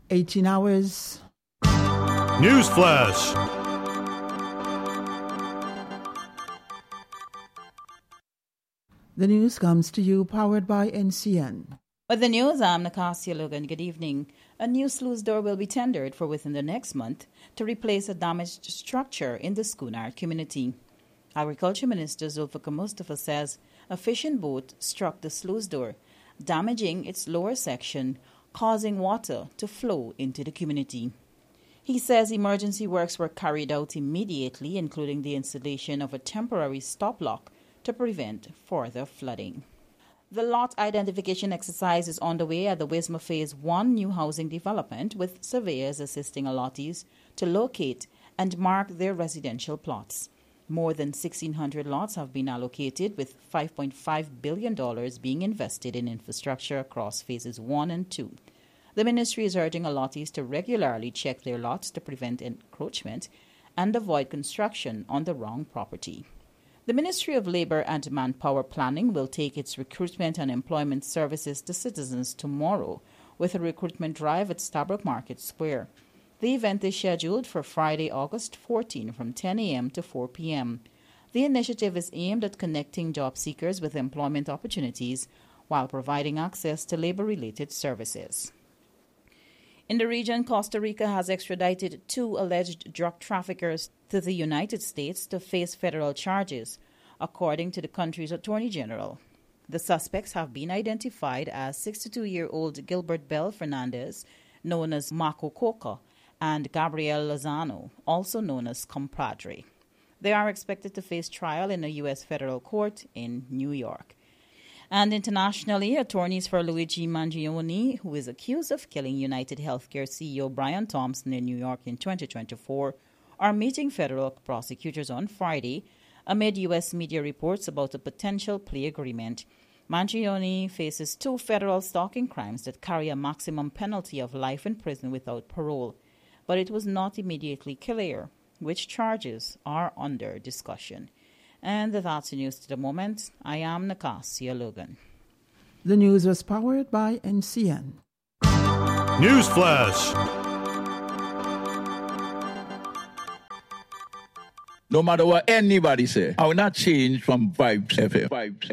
18 hours. Newsflash. The news comes to you powered by NCN. With the news, I'm Nacasia Logan. Good evening. A new sluice door will be tendered for within the next month to replace a damaged structure in the Schoonard community. Agriculture Minister Zulfikar Mustafa says a fishing boat struck the sluice door, damaging its lower section, causing water to flow into the community. He says emergency works were carried out immediately, including the installation of a temporary stop lock to prevent further flooding. The lot identification exercise is underway at the Wisma Phase 1 new housing development, with surveyors assisting allottees to locate and mark their residential plots. More than 1,600 lots have been allocated, with $5.5 billion being invested in infrastructure across Phases 1 and 2. The ministry is urging allottees to regularly check their lots to prevent encroachment and avoid construction on the wrong property. The Ministry of Labour and Manpower Planning will take its recruitment and employment services to citizens tomorrow with a recruitment drive at Stabroek Market Square. The event is scheduled for Friday, August 14 from 10 a.m. to 4 p.m. The initiative is aimed at connecting job seekers with employment opportunities while providing access to labour-related services. In the region, Costa Rica has extradited 2 alleged drug traffickers to the United States to face federal charges, according to the country's Attorney General. The suspects have been identified as 62-year-old Gilbert Bell Fernandez, known as Marco Coca, and Gabriel Lozano, also known as Compadre. They are expected to face trial in a U.S. federal court in New York. And internationally, attorneys for Luigi Mangione, who is accused of killing United Healthcare CEO Brian Thompson in New York in 2024, are meeting federal prosecutors on Friday amid U.S. media reports about a potential plea agreement. Mangione faces 2 federal stalking crimes that carry a maximum penalty of life in prison without parole, but it was not immediately clear which charges are under discussion. And that's the news to the moment. I am Nacasia Logan. The news was powered by NCN. Newsflash. No matter what anybody say, I will not change from Vibes FM.